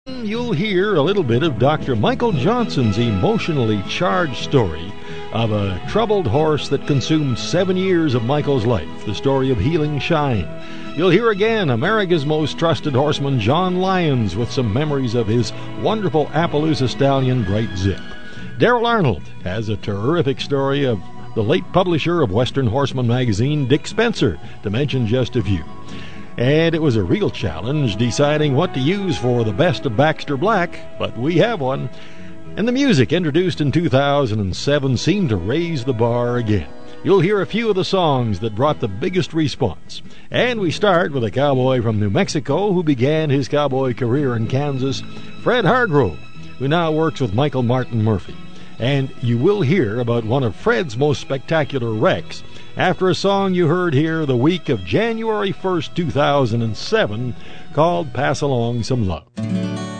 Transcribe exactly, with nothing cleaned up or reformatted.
You'll hear a little bit of Doctor Michael Johnson's emotionally charged story of a troubled horse that consumed seven years of Michael's life, the story of Healing Shine. You'll hear again America's most trusted horseman, John Lyons, with some memories of his wonderful Appaloosa stallion, Bright Zip. Daryl Arnold has a terrific story of the late publisher of Western Horseman magazine, Dick Spencer, to mention just a few. And it was a real challenge deciding what to use for the best of Baxter Black, but we have one. And the music introduced in two thousand seven seemed to raise the bar again. You'll hear a few of the songs that brought the biggest response. And we start with a cowboy from New Mexico who began his cowboy career in Kansas, Fred Hargrove, who now works with Michael Martin Murphey. And you will hear about one of Fred's most spectacular wrecks after a song you heard here the week of January first, two thousand seven, called Pass Along Some Love.